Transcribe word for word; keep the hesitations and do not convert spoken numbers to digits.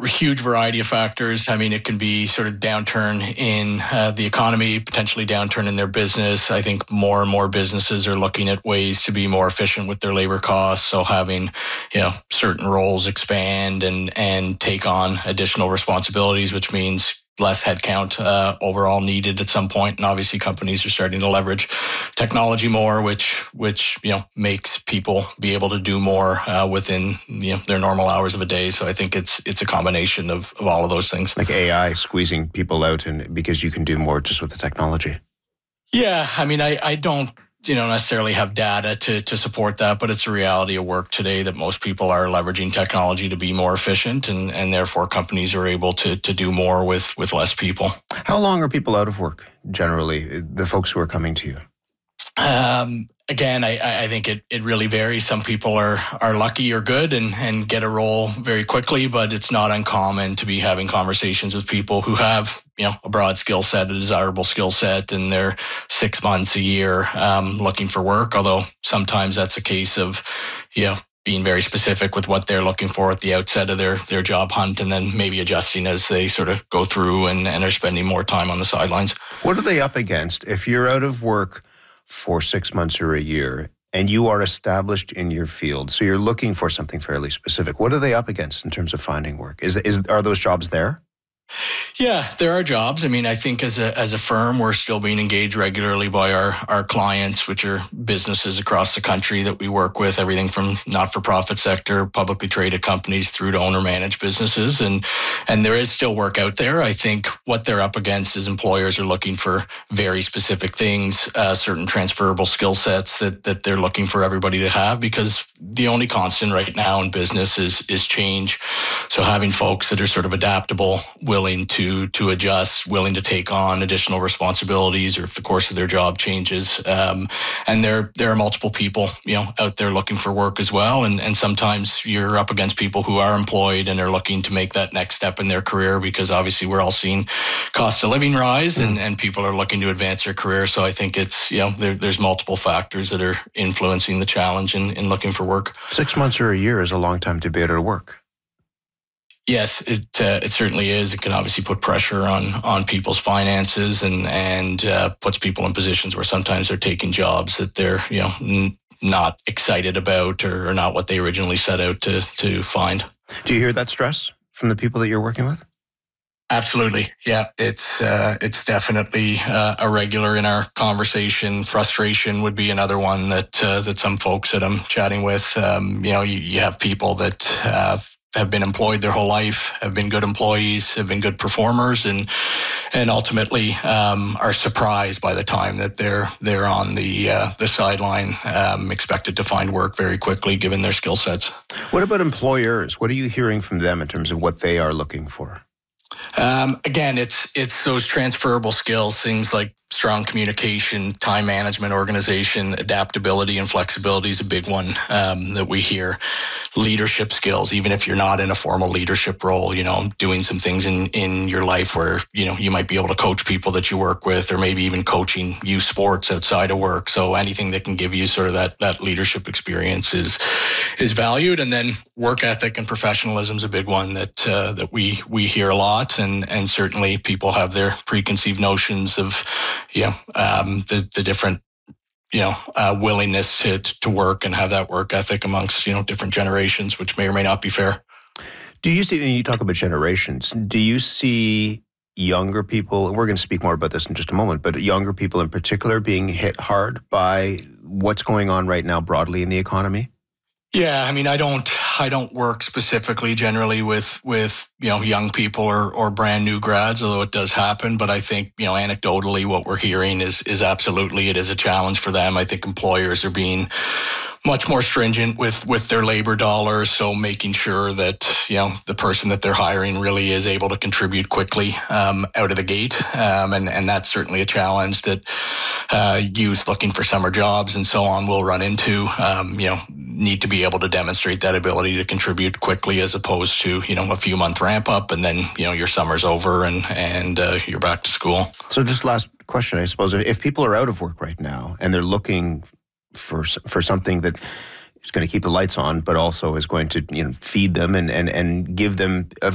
huge variety of factors. I mean, it can be sort of downturn in uh, the economy, potentially downturn in their business. I think more and more businesses are looking at ways to be more efficient with their labor costs. So having, you know, certain roles expand and, and take on additional responsibilities, which means less headcount uh, overall needed at some point. And obviously companies are starting to leverage technology more, which, which, you know, makes people be able to do more uh, within, you know, their normal hours of a day. So I think it's, it's a combination of, of all of those things. Like A I squeezing people out and because you can do more just with the technology. Yeah. I mean, I, I don't, you know, necessarily have data to, to support that, but it's a reality of work today that most people are leveraging technology to be more efficient, and, and therefore companies are able to, to do more with, with less people. How long are people out of work, generally, the folks who are coming to you? Um, again, I, I think it, it really varies. Some people are, are lucky or good and, and get a role very quickly, but it's not uncommon to be having conversations with people who have, you know, a broad skill set, a desirable skill set, and they're six months, a year, um, looking for work. Although sometimes that's a case of, you know, being very specific with what they're looking for at the outset of their, their job hunt, and then maybe adjusting as they sort of go through and, and are spending more time on the sidelines. What are they up against? If you're out of work for six months or a year and you are established in your field, so you're looking for something fairly specific, what are they up against in terms of finding work? Is, is are those jobs there? Yeah, there are jobs. I mean, I think as a as a firm, we're still being engaged regularly by our, our clients, which are businesses across the country that we work with, everything from not-for-profit sector, publicly traded companies through to owner-managed businesses. And and there is still work out there. I think what they're up against is employers are looking for very specific things, uh, certain transferable skill sets that, that they're looking for everybody to have, because the only constant right now in business is is change. So having folks that are sort of adaptable, willing to to adjust, willing to take on additional responsibilities, or if the course of their job changes. Um, and there there are multiple people, you know, out there looking for work as well. And and sometimes you're up against people who are employed and are looking to make that next step in their career, because obviously we're all seeing cost of living rise, and, and people are looking to advance their career. So I think it's, you know, there, there's multiple factors that are influencing the challenge in, in looking for work. Six months or a year is a long time to be out of work. Yes, it uh, it certainly is. It can obviously put pressure on on people's finances, and and uh, puts people in positions where sometimes they're taking jobs that they're, you know, n- not excited about, or, or not what they originally set out to to find. Do you hear that stress from the people that you're working with? Absolutely. Yeah, it's uh, it's definitely uh, a regular in our conversation. Frustration would be another one that uh, that some folks that I'm chatting with, um, you know, you, you have people that have have been employed their whole life, have been good employees, have been good performers, and and ultimately um, are surprised by the time that they're they're on the uh, the sideline, um, expected to find work very quickly given their skill sets. What about employers? What are you hearing from them in terms of what they are looking for? Um, again, it's it's those transferable skills, things like strong communication, time management, organization, adaptability, and flexibility is a big one um, that we hear. Leadership skills, even if you're not in a formal leadership role, you know, doing some things in, in your life where, you know, you might be able to coach people that you work with, or maybe even coaching youth sports outside of work. So anything that can give you sort of that that leadership experience is is valued. And then work ethic and professionalism is a big one that uh, that we we hear a lot, and and certainly people have their preconceived notions of, you know, um, the the different, you know, uh, willingness to to work and have that work ethic amongst, you know, different generations, which may or may not be fair. Do you see, and you talk about generations, do you see younger people, and we're going to speak more about this in just a moment, but younger people in particular being hit hard by what's going on right now broadly in the economy? Yeah, I mean, I don't, I don't work specifically generally with, with, you know, young people or, or brand new grads, although it does happen. But I think, you know, anecdotally, what we're hearing is, is absolutely, it is a challenge for them. I think employers are being much more stringent with, with their labor dollars. So making sure that, you know, the person that they're hiring really is able to contribute quickly um, out of the gate. Um, and, and that's certainly a challenge that uh, youth looking for summer jobs and so on will run into, um, you know, need to be able to demonstrate that ability to contribute quickly, as opposed to, you know, a few month ramp up and then, you know, your summer's over and, and uh, you're back to school. So just last question, I suppose, if people are out of work right now and they're looking for for something that is going to keep the lights on, but also is going to, you know, feed them and, and, and give them a,